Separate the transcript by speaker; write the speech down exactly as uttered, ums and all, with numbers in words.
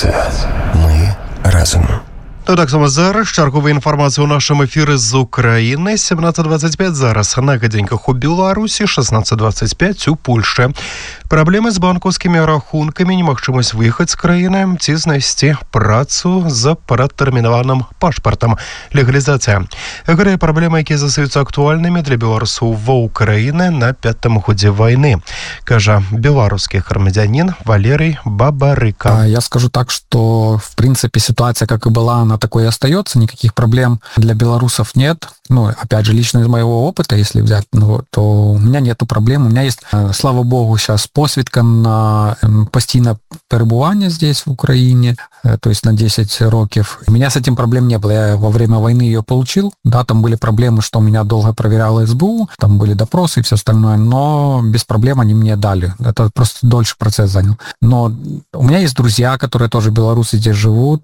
Speaker 1: Це ми разом.
Speaker 2: Ну так само зараз чергова інформація у нашому ефірі з України. сімнадцять двадцять п'ять зараз на гадзіньках у Білорусі, шістнадцять двадцять п'ять у Польщі. Праблемы з банкаўскімі рахункамі, немагчымасць выехаць з краіны ці знайсці працу з прадтэрмінаваным пашпартам. Легалізацыя. Гэтыя праблемы, якія застаюцца актуальнымі для беларусаў ва Ўкраіны на пятым годзе вайны, кажа беларускі грамадзянин Валерий Бабарыка.
Speaker 3: Я скажу так, что в принципе ситуация, как и была, она такой и остается, никаких проблем для белорусов нет. Ну, опять же, лично из моего опыта, если взять, ну, то у меня нету проблем. У меня есть, слава богу, сейчас посвідка на постійне перебування здесь, в Украине, то есть на десять років. У меня с этим проблем не было. Я во время войны ее получил. Да, там были проблемы, что меня долго проверяло СБУ, там были допросы и все остальное, но без проблем они мне дали. Это просто дольше процесс занял. Но у меня есть друзья, которые тоже белорусы здесь живут,